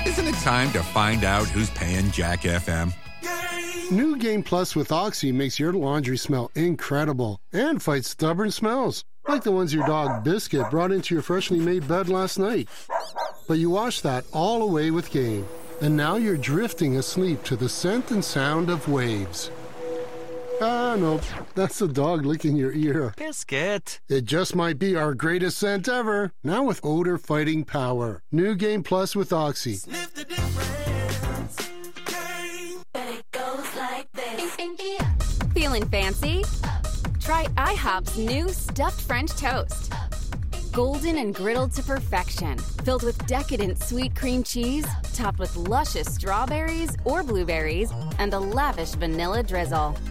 Isn't it time to find out who's paying Jack FM? New Game Plus with Oxy makes your laundry smell incredible and fights stubborn smells, like the ones your dog Biscuit brought into your freshly made bed last night. But you wash that all away with Game, and now you're drifting asleep to the scent and sound of waves. Ah, nope. That's the dog licking your ear. Biscuit. It just might be our greatest scent ever. Now with odor-fighting power. New Game Plus with Oxy. Sniff the difference. Game. And it goes like this. Feeling fancy? Try IHOP's new stuffed French toast. Golden and griddled to perfection. Filled with decadent sweet cream cheese, topped with luscious strawberries or blueberries, and a lavish vanilla drizzle.